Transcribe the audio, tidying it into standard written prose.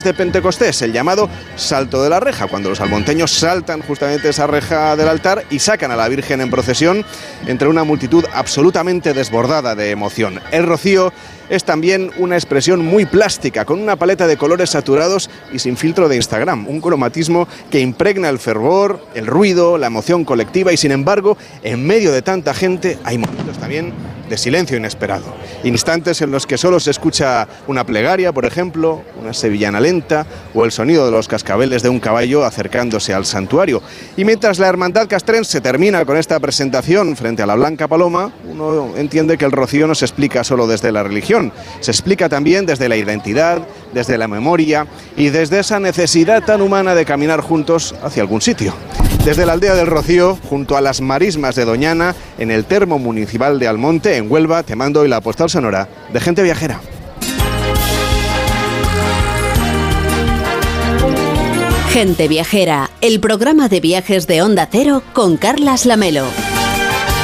de Pentecostés, el llamado salto de la reja, cuando los almonteños saltan justamente esa reja del altar y sacan a la Virgen en procesión entre una multitud absolutamente desbordada de emoción. El rocío es también una expresión muy plástica, con una paleta de colores saturados y sin filtro de Instagram, un cromatismo que impregna el fervor, el ruido, la emoción colectiva y, sin embargo, en medio de tanta gente hay momentos también de silencio inesperado. Instantes en los que solo se escucha una plegaria, por ejemplo, una sevillana lenta o el sonido de los cascabeles de un caballo acercándose al santuario. Y mientras la hermandad castrense termina con esta presentación frente a la Blanca Paloma, uno entiende que el rocío no se explica solo desde la religión, se explica también desde la identidad, desde la memoria y desde esa necesidad tan humana de caminar juntos hacia algún sitio. Desde la aldea del Rocío, junto a las marismas de Doñana, en el termo municipal de Almonte, en Huelva, te mando hoy la postal sonora de Gente Viajera. Gente Viajera, el programa de viajes de Onda Cero con Carlas Lamelo.